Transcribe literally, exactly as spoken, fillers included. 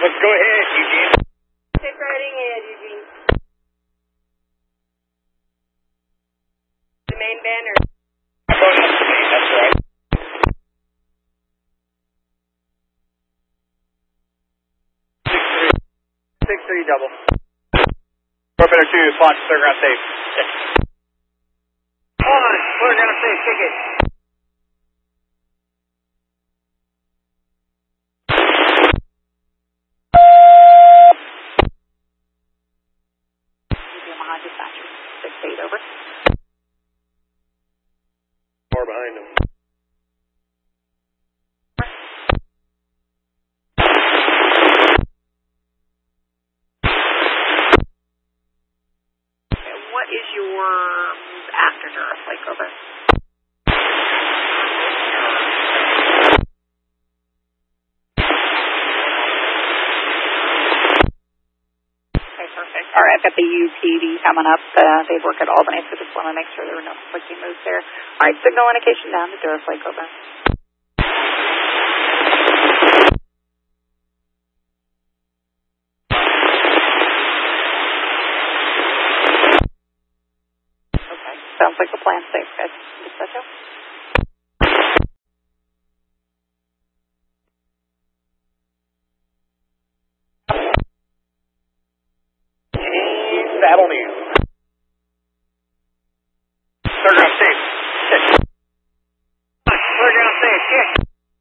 Let's go ahead, Eugene. Take riding ahead, Eugene. The main banner. I'm going up the main, that's right. six three. six three double. Orbiter two, Fox, clear ground safe. On, clear ground safe, ticket. Yamaha dispatcher, six eight, over. More behind him. What is your after Dura flight, over? Okay, perfect. All right, I've got the U P D coming up. Uh, they work at Albany, so just want to make sure there were no conflicting moves there. All right, signal indication down to Dura flight, over. Sounds like the plan. Safe, guys. Dispatch out. Saddle News.